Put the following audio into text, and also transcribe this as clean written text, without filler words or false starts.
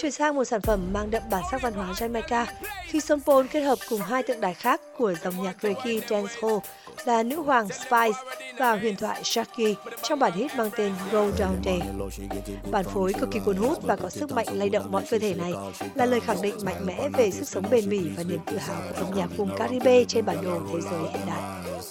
chuyển sang một sản phẩm mang đậm bản sắc văn hóa Jamaica khi Sean Paul kết hợp cùng hai tượng đài khác của dòng nhạc reggae dancehall là nữ hoàng Spice và huyền thoại Shaggy trong bản hit mang tên Go Down Day. Bản phối cực kỳ cuốn hút và có sức mạnh lay động mọi cơ thể này là lời khẳng định mạnh mẽ về sức sống bền bỉ và niềm tự hào của âm nhạc vùng Caribe trên bản đồ thế giới hiện đại.